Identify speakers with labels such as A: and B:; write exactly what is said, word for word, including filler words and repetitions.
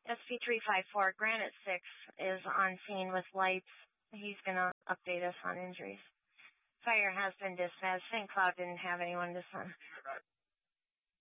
A: S P three five four, Granite six is on scene with lights. He's going to update us on injuries. Fire has been dispatched. Saint Cloud didn't have anyone this time.